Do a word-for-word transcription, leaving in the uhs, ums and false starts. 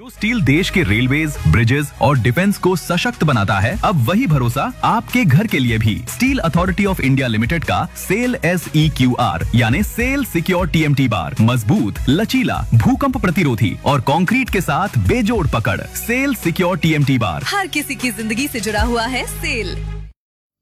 जो स्टील देश के रेलवेज, ब्रिजेस और डिफेंस को सशक्त बनाता है, अब वही भरोसा आपके घर के लिए भी। Steel authority of India limited का cell S E Q R यानी cell secure T M T bar मजबूत, लचीला, भूकंप प्रतिरोधी और कंक्रीट के साथ बेजोड़ पकड़। Cell secure T M T bar हर किसी की जिंदगी से जुड़ा हुआ है। सेल।